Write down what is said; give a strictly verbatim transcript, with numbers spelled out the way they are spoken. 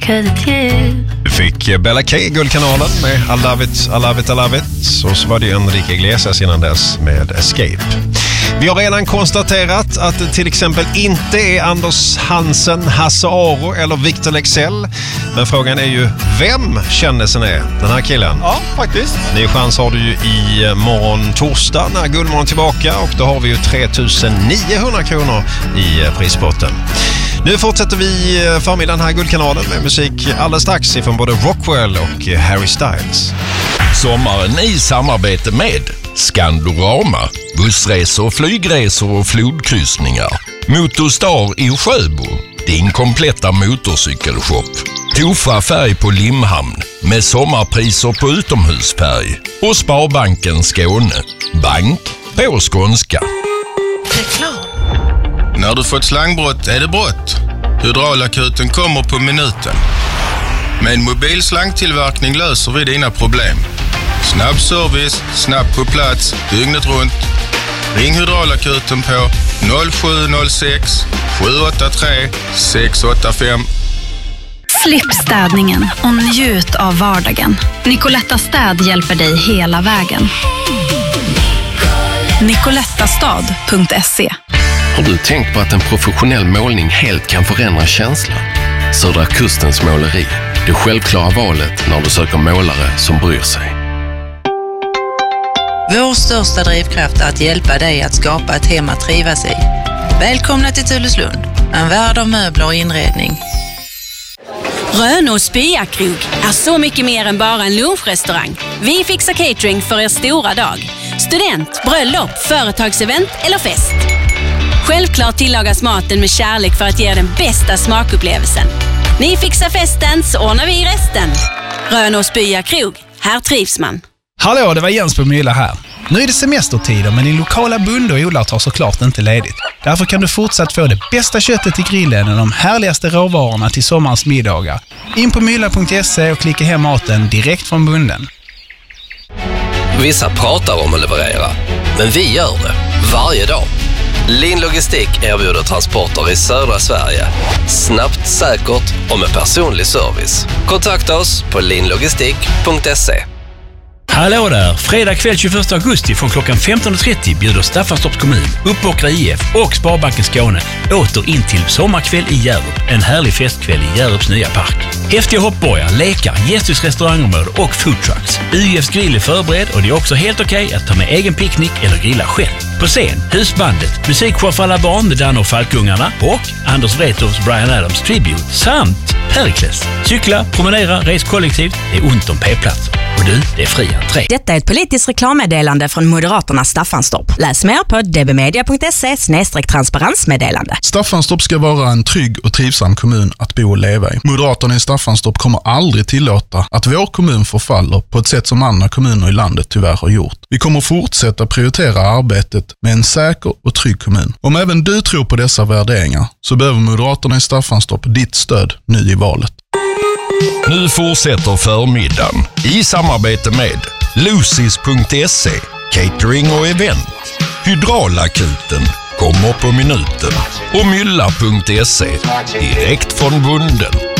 could it you? Du fick Bella K, Guldkanalen med I love it, I love it, I love it. Så, så var det Enrique Iglesias innan dess med Escape. Vi har redan konstaterat att det till exempel inte är Anders Hansen, Hasse Aro eller Victor Lexell. Men frågan är ju, vem kändisen är den här killen? Ja, faktiskt. Ny chans har du ju i morgon torsdag när Guldmorgon är tillbaka. Och då har vi ju tre tusen niohundra kronor i prispotten. Nu fortsätter vi förmiddagen här i Guldkanalen med musik alldeles strax ifrån både Rockwell och Harry Styles. Sommaren i samarbete med Skandorama, bussresor, flygresor och flodkryssningar. Motorstar i Sjöbo, din kompletta motorcykelshop. Tofa färg på Limhamn med sommarpriser på utomhusfärg. Och Sparbanken Skåne, bank på skånska. Reklam. När du fått slangbrott är det brott. Hydraulakuten kommer på minuten. Med en mobil slangtillverkning löser vi dina problem. Snabb service, snabbt på plats, dygnet runt. Ring Hydraulakuten på noll sju noll sex sju åtta tre sex åtta fem. Slipp städningen och njut av vardagen. Nicoletta Städ hjälper dig hela vägen. nicolettastad punkt se. Har du tänkt på att en professionell målning helt kan förändra känslan? Södra Kustens måleri. Det självklara valet när du söker målare som bryr sig. Vår största drivkraft är att hjälpa dig att skapa ett hem att trivas i. Välkomna till Tulleslund, en värld av möbler och inredning. Rönås Byakrog är så mycket mer än bara en lunchrestaurang. Vi fixar catering för er stora dag. Student, bröllop, företagsevent eller fest. Självklart tillagas maten med kärlek för att ge den bästa smakupplevelsen. Ni fixar festen så ordnar vi resten. Rönås Byakrog, här trivs man. Hallå, det var Jens på Mylla här. Nu är det semestertider, men din lokala bonde och odlare tar såklart inte ledigt. Därför kan du fortsatt få det bästa köttet till grillen och de härligaste råvarorna till sommarens middagar. In på mylla punkt se och klicka hem maten direkt från bonden. Vissa pratar om att leverera, men vi gör det varje dag. Lin Logistik erbjuder transporter i södra Sverige. Snabbt, säkert och med personlig service. Kontakta oss på linlogistik punkt se. Hallå där! Fredag kväll tjugoförsta augusti från klockan femton trettio bjuder Staffanstorps kommun, Uppåkra I F och Sparbanken Skåne åter in till sommarkväll i Hjärup. En härlig festkväll i Hjärups nya park. Häftiga hoppborgar, lekar, gästhus, restaurangområde och foodtrucks. U F:s grill är förberedd och det är också helt okej okay att ta med egen picknick eller grilla själv. På scen, Husbandet, musikshow för alla barn med Dan och Falkungarna och Anders Wrethofs Bryan Adams Tribute samt Perikles. Cykla, promenera, res kollektivt, det är ont om p-platser. Och du, det är fri entré. Detta är ett politiskt reklammeddelande från Moderaterna Staffanstorp. Läs mer på d b media punkt se snedstreck transparensmeddelande. Staffanstorp ska vara en trygg och trivsam kommun att bo och leva i. Moderaterna i Staffanstorp kommer aldrig tillåta att vår kommun förfaller på ett sätt som andra kommuner i landet tyvärr har gjort. Vi kommer fortsätta prioritera arbetet med en säker och trygg kommun. Om även du tror på dessa värderingar så behöver Moderaterna i Staffanstorp ditt stöd nu i valet. Nu fortsätter förmiddagen i samarbete med Lucys punkt se, catering och event. Hydraulakuten kommer på minuten och Mylla punkt se, direkt från bonden.